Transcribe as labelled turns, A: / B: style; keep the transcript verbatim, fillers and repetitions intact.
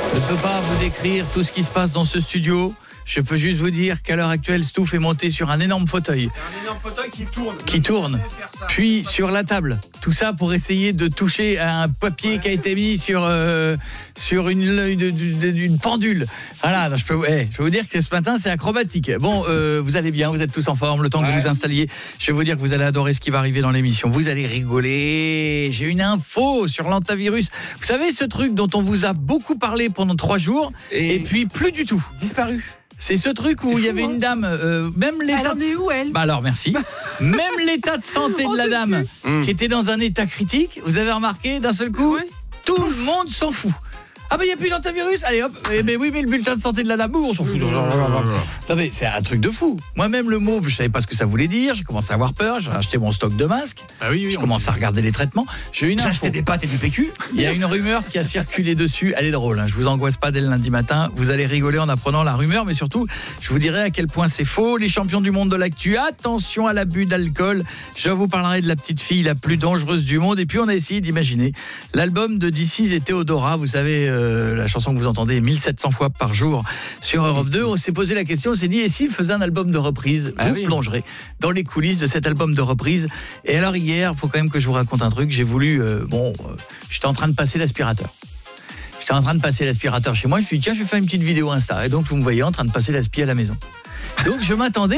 A: Je ne peux pas vous décrire tout ce qui se passe dans ce studio. Je peux juste vous dire qu'à l'heure actuelle, Stouff est monté sur un énorme fauteuil.
B: Un énorme fauteuil qui tourne.
A: Qui tourne. Puis sur la table. Tout ça pour essayer de toucher à un papier ouais. qui a été mis sur, euh, sur une, une, une, une pendule. Voilà, je peux, ouais, je peux vous dire que ce matin, c'est acrobatique. Bon, euh, vous allez bien, vous êtes tous en forme. Le temps ouais. que vous vous installiez, je vais vous dire que vous allez adorer ce qui va arriver dans l'émission. Vous allez rigoler. J'ai une info sur l'antivirus. Vous savez, ce truc dont on vous a beaucoup parlé pendant trois jours, et, et puis plus du tout.
B: Disparu.
A: C'est ce truc où il y avait
B: hein.
A: une dame, euh, même l'état.
C: Elle en est où, elle ?
A: Bah alors merci. Même l'état de santé de la dame, mmh. qui était dans un état critique. Vous avez remarqué d'un seul coup, ouais. tout le monde s'en fout. Ah bah il n'y a plus d'antivirus, allez hop, mais, mais oui mais le bulletin de santé de la dame, on s'en fout. Non mais c'est un truc de fou. Moi-même le mot, je savais pas ce que ça voulait dire, j'ai commencé à avoir peur, j'ai acheté mon stock de masques,
B: ah oui, oui,
A: je commence à regarder les traitements. J'ai une
B: j'ai acheté des pâtes et du P Q.
A: Il y a une rumeur qui a circulé dessus, elle est drôle, hein. Je vous angoisse pas dès le lundi matin, vous allez rigoler en apprenant la rumeur, mais surtout, je vous dirai à quel point c'est faux. Les champions du monde de l'actu, attention à l'abus d'alcool. Je vous parlerai de la petite fille la plus dangereuse du monde, et puis on a essayé d'imaginer l'album de D C et Théodora, vous savez, euh, la chanson que vous entendez mille sept cents fois par jour sur Europe deux. On s'est posé la question, on s'est dit, et s'il faisait un album de reprise, ah vous oui. plongerez dans les coulisses de cet album de reprise. Et alors hier, il faut quand même que je vous raconte un truc, j'ai voulu, euh, bon, euh, j'étais en train de passer l'aspirateur. J'étais en train de passer l'aspirateur chez moi, je me suis dit, tiens, je vais faire une petite vidéo Insta. Et donc, vous me voyez en train de passer l'aspi à la maison. Donc, je m'attendais